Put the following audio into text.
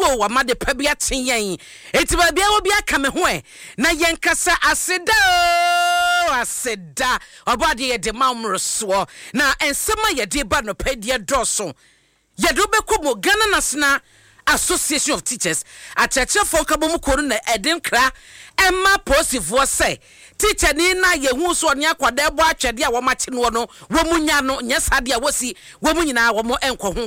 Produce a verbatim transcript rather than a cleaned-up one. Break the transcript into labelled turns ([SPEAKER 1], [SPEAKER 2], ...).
[SPEAKER 1] o wa ma de pa bia ten yen enti ba bia obi aka me ho e na yen kasa aseda o aseda obade ye de mamroso na ensema ye de ba no pedie doso ye do be ko mo Ghana National Association of Teachers acheche fo kabo mu koru na edin kra emma posifo say teacher ni na ye hu so ne akwada ebo atwede a wo mache no no wo munya no nya sade a wosi wo munyina wo mo enko ho